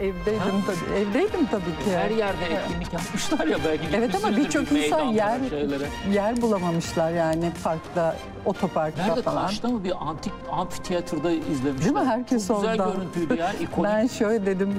evdeydim tabii. Evdeydim tabii ki. Her yerde etkinlik yapmışlar ya belki. Evet ama birçok insan şeylere. yer bulamamışlar yani parkta, otoparkta Nerede, falan. Kaş'ta mı bir antik amfiteyatroda izlemişler? Değil mi? Herkes Çok güzel orada. görüntüydü ya. İkonik. Ben şöyle dedim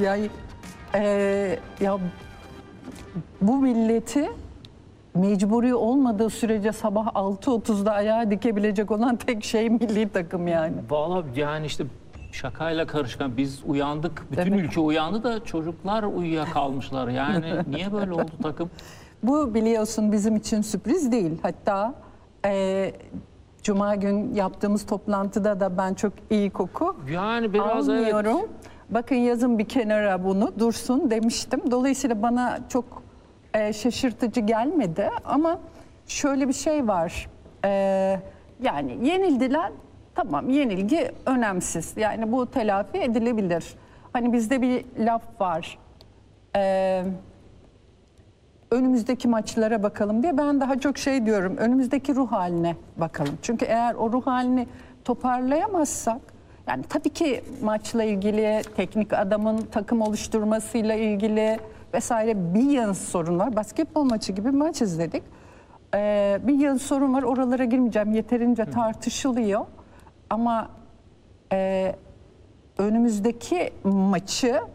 ya bu milleti mecburi olmadığı sürece sabah 6.30'da ayağa dikebilecek olan tek şey milli takım yani. Vallahi yani işte şakayla karışkan biz uyandık. Bütün ülke uyandı da çocuklar uyuyakalmışlar. Yani niye böyle oldu takım? Bu biliyorsun bizim için sürpriz değil. Hatta Cuma gün yaptığımız toplantıda da ben çok iyi koku Yani biraz almıyorum. evet. Bakın yazın bir kenara bunu dursun demiştim. Dolayısıyla bana çok şaşırtıcı gelmedi. Ama şöyle bir şey var. Yani yenildiler. Tamam, yenilgi önemsiz. Yani bu telafi edilebilir. Hani bizde bir laf var. Önümüzdeki maçlara bakalım diye. Ben daha çok şey diyorum. Önümüzdeki ruh haline bakalım. Çünkü eğer o ruh halini toparlayamazsak, yani tabii ki maçla ilgili, teknik adamın takım oluşturmasıyla ilgili vesaire bir yığın sorun var. Basketbol maçı gibi maç izledik. Bir yığın sorun var. Oralara girmeyeceğim. Yeterince tartışılıyor. Ama önümüzdeki maçı